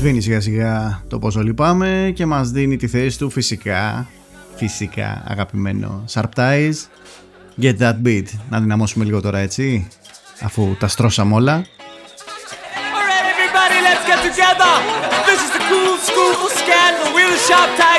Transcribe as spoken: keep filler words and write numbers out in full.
σβήνει σιγά σιγά το πόσο λυπάμαι και μας δίνει τη θέση του φυσικά, φυσικά αγαπημένο Sharptise, Get That Beat. Να δυναμώσουμε λίγο τώρα, έτσι, αφού τα στρώσαμε όλα. Alright everybody, let's get together. This is the cool school for scandal. We're the Sharptise.